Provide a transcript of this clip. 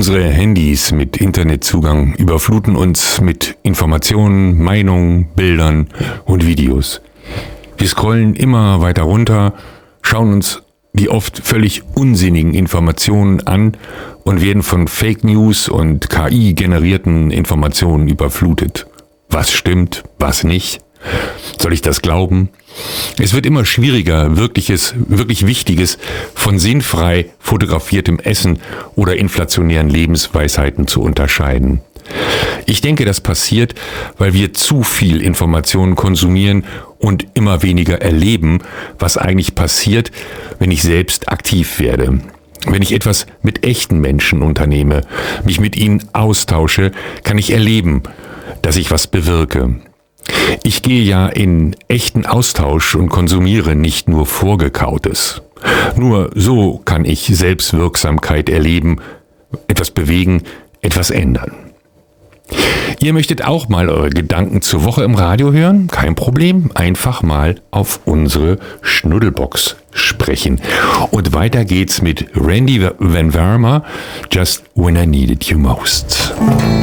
Unsere Handys mit Internetzugang überfluten uns mit Informationen, Meinungen, Bildern und Videos. Wir scrollen immer weiter runter, schauen uns die oft völlig unsinnigen Informationen an und werden von Fake News und KI-generierten Informationen überflutet. Was stimmt, was nicht? Soll ich das glauben? Es wird immer schwieriger, wirklich Wichtiges von sinnfrei fotografiertem Essen oder inflationären Lebensweisheiten zu unterscheiden. Ich denke, das passiert, weil wir zu viel Informationen konsumieren und immer weniger erleben, was eigentlich passiert, wenn ich selbst aktiv werde. Wenn ich etwas mit echten Menschen unternehme, mich mit ihnen austausche, kann ich erleben, dass ich was bewirke. Ich gehe ja in echten Austausch und konsumiere nicht nur Vorgekautes. Nur so kann ich Selbstwirksamkeit erleben, etwas bewegen, etwas ändern. Ihr möchtet auch mal eure Gedanken zur Woche im Radio hören? Kein Problem, einfach mal auf unsere Schnuddelbox sprechen. Und weiter geht's mit Randy Van Warmer, Just When I Needed You Most.